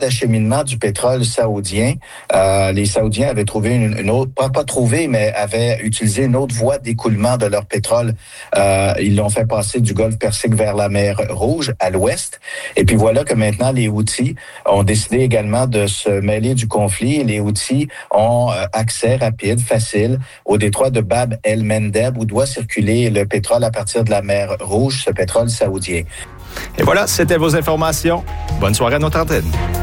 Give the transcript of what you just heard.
d'acheminement du pétrole saoudien. Les Saoudiens avaient trouvé une autre, pas trouvé, mais avaient utilisé une autre voie d'écoulement de leur pétrole. Ils l'ont fait passer du golfe Persique vers la mer Rouge, à l'ouest. Et puis voilà que maintenant, les Houthis ont décidé également de se mêler du conflit. Les Houthis ont accès rapide, facile, au détroit de Bab el-Mandeb, où doit circuler le pétrole à partir de la mer Rouge, ce pétrole saoudien. Et voilà, c'était vos informations. Bonne soirée à notre antenne.